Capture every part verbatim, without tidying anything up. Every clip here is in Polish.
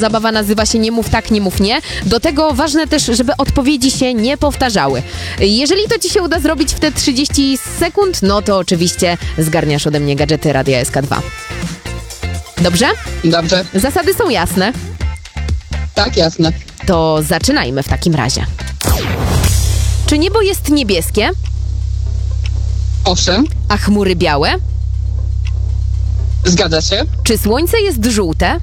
zabawa nazywa się nie mów tak, nie mów nie. Do tego ważne też, żeby odpowiedzi się nie powtarzały. Jeżeli to ci się uda zrobić w te trzydzieści sekund, no to oczywiście zgarniasz ode mnie gadżety Radia S K dwa. Dobrze? Dobrze. Zasady są jasne? Tak, jasne. To zaczynajmy w takim razie. Czy niebo jest niebieskie, Owszem, a chmury białe? zgadza się. Czy słońce jest żółte,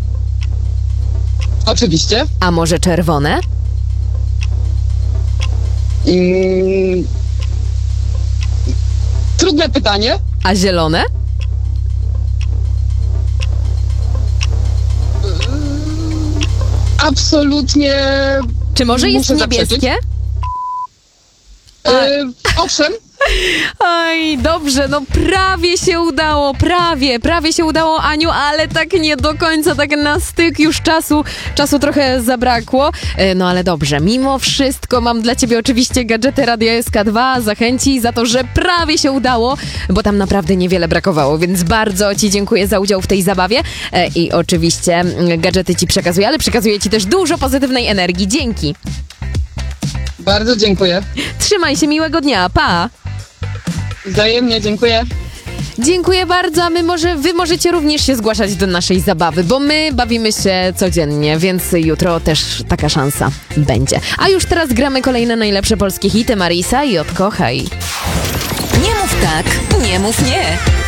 Oczywiście. a może czerwone? Mm. Trudne pytanie. A zielone? Absolutnie. Czy może jest Muszę niebieskie? zaprzeczyć. E, owszem. Oj, dobrze, no prawie się udało, prawie, prawie się udało, Aniu, ale tak nie do końca, tak na styk już czasu, czasu trochę zabrakło, e, no ale dobrze, mimo wszystko mam dla ciebie oczywiście gadżety Radia S K dwa, zachęci za to, że prawie się udało, bo tam naprawdę niewiele brakowało, więc bardzo ci dziękuję za udział w tej zabawie e, i oczywiście mm, gadżety ci przekazuję, ale przekazuję ci też dużo pozytywnej energii, dzięki. Bardzo dziękuję. Trzymaj się, miłego dnia, pa! Wzajemnie dziękuję. Dziękuję bardzo, a my może, wy możecie również się zgłaszać do naszej zabawy, bo my bawimy się codziennie, więc jutro też taka szansa będzie. A już teraz gramy kolejne najlepsze polskie hity Marisa i Odkochaj. Nie mów tak, nie mów nie.